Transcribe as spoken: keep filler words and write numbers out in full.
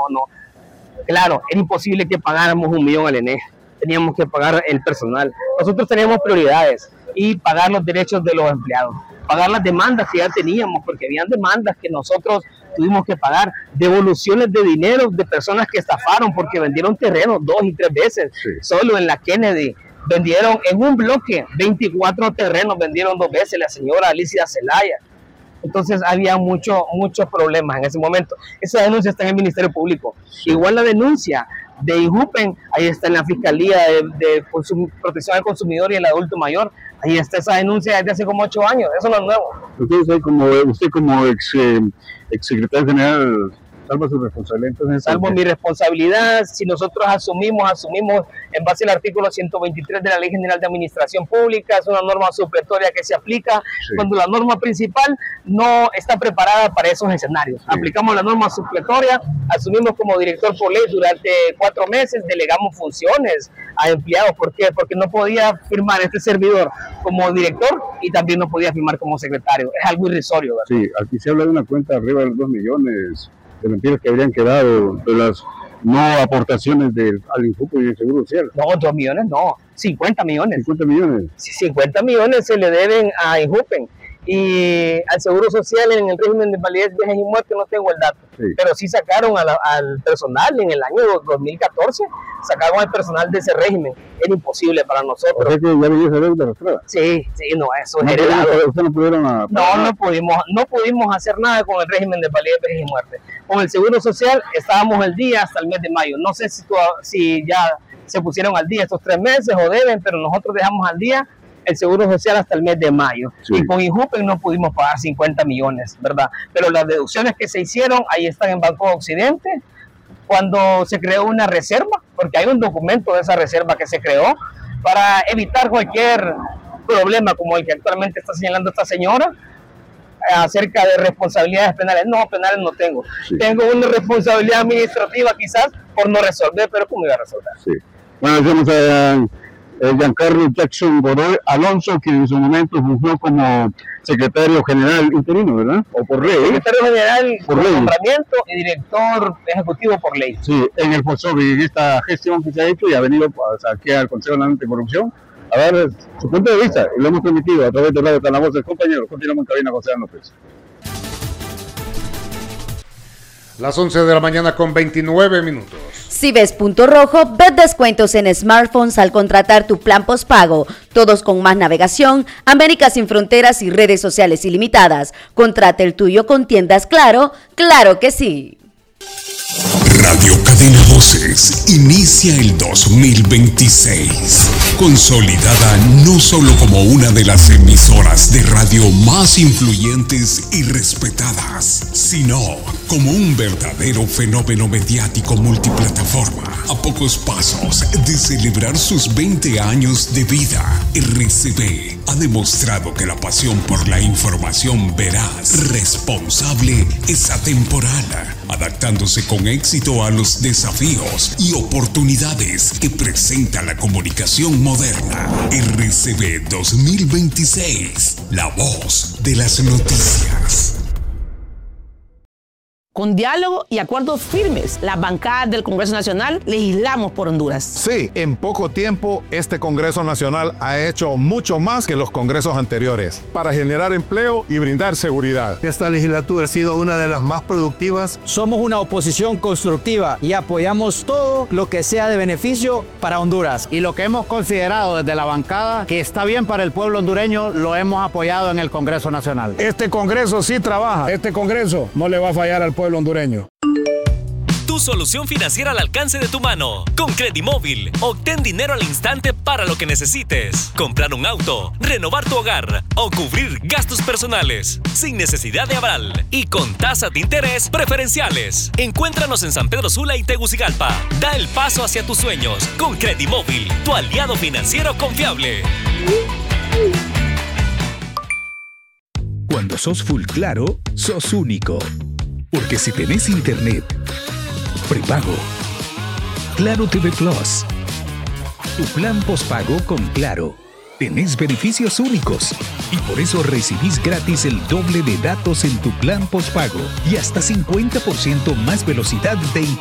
no. Claro, era imposible que pagáramos un millón al I N E. Teníamos que pagar el personal. Nosotros teníamos prioridades y pagar los derechos de los empleados, pagar las demandas que ya teníamos, porque habían demandas que nosotros tuvimos que pagar, devoluciones de dinero de personas que estafaron porque vendieron terrenos dos y tres veces. Sí. Solo en la Kennedy vendieron en un bloque veinticuatro terrenos, vendieron dos veces la señora Alicia Zelaya. Entonces había mucho, muchos problemas en ese momento. Esa denuncia está en el Ministerio Público. Sí. Igual la denuncia de INJUPEN, ahí está en la Fiscalía de, de Consum- Protección al Consumidor y el Adulto Mayor. Ahí está esa denuncia desde hace como ocho años. Eso no es nuevo. Entonces, como, usted como ex, eh, ex secretario general, salva su responsabilidad. Entonces, salvo mi responsabilidad. Si nosotros asumimos, asumimos en base al artículo ciento veintitrés de la Ley General de Administración Pública. Es una norma supletoria que se aplica sí. cuando la norma principal no está preparada para esos escenarios. Sí. Aplicamos la norma supletoria, asumimos como director por ley durante cuatro meses, delegamos funciones a empleados. ¿Por qué? Porque no podía firmar este servidor como director y también no podía firmar como secretario. Es algo irrisorio, ¿verdad? Sí, aquí se habla de una cuenta arriba de los dos millones de mentiras que habrían quedado de las no aportaciones del, al INJUPEN y del Seguro Social. No, dos millones no, cincuenta millones. cincuenta millones. Sí, cincuenta millones se le deben a INJUPEN. Y al Seguro Social en el régimen de validez, viajes y muertes no tengo el dato, sí. pero sí sacaron a la, al personal en el año dos mil catorce, sacaron al personal de ese régimen. Era imposible para nosotros. O sea que ya venía esa deuda arrastrada. Sí, sí, no, eso es no heredado. ¿Usted no pudieron a, no, no pudimos, no pudimos hacer nada con el régimen de validez, viajes y muertes. Con el Seguro Social estábamos al día hasta el mes de mayo. No sé si, si ya se pusieron al día estos tres meses o deben, pero nosotros dejamos al día el Seguro Social hasta el mes de mayo. Sí. Y con INJUPEN no pudimos pagar cincuenta millones, ¿verdad? Pero las deducciones que se hicieron, ahí están en Banco Occidente, cuando se creó una reserva, porque hay un documento de esa reserva que se creó para evitar cualquier problema como el que actualmente está señalando esta señora, acerca de responsabilidades penales. No, penales no tengo. Sí. Tengo una responsabilidad administrativa quizás por no resolver, pero ¿cómo iba a resolver? Sí. Bueno, hacemos a Giancarlo Jackson Godoy Alonso, que en su momento fungió como secretario general interino, ¿verdad? O por ley. Secretario general por nombramiento y director ejecutivo por ley. Sí, en el FOSOBI, en esta gestión que se ha hecho y ha venido pues, aquí al Consejo Nacional Anticorrupción a dar su punto de vista y lo hemos transmitido a través de Radio Tanavoz del compañero. Continuamos en cabina, José López. Las once de la mañana con veintinueve minutos. Si ves punto rojo, ves descuentos en smartphones al contratar tu plan postpago. Todos con más navegación, América sin fronteras y redes sociales ilimitadas. Contrata el tuyo con tiendas Claro, claro que sí. Radio Cadena Voces inicia el dos mil veintiséis, consolidada no solo como una de las emisoras de radio más influyentes y respetadas, sino como un verdadero fenómeno mediático multiplataforma. A pocos pasos de celebrar sus veinte años de vida, R C B ha demostrado que la pasión por la información veraz, responsable, es atemporal, adaptándose con éxito a los desafíos y oportunidades que presenta la comunicación moderna. R C B dos mil veintiséis, la voz de las noticias. Con diálogo y acuerdos firmes, las bancadas del Congreso Nacional legislamos por Honduras. Sí, en poco tiempo este Congreso Nacional ha hecho mucho más que los congresos anteriores para generar empleo y brindar seguridad. Esta legislatura ha sido una de las más productivas. Somos una oposición constructiva y apoyamos todo lo que sea de beneficio para Honduras. Y lo que hemos considerado desde la bancada que está bien para el pueblo hondureño, lo hemos apoyado en el Congreso Nacional. Este Congreso sí trabaja. Este Congreso no le va a fallar al pueblo pueblo hondureño. Tu solución financiera al alcance de tu mano. Con Credimóvil, obtén dinero al instante para lo que necesites. Comprar un auto, renovar tu hogar o cubrir gastos personales. Sin necesidad de aval y con tasas de interés preferenciales. Encuéntranos en San Pedro Sula y Tegucigalpa. Da el paso hacia tus sueños con Credimóvil, tu aliado financiero confiable. Cuando sos full claro, sos único. Porque si tenés internet prepago, Claro T V Plus, tu plan postpago con Claro, tenés beneficios únicos y por eso recibís gratis el doble de datos en tu plan postpago y hasta cincuenta por ciento más velocidad de internet.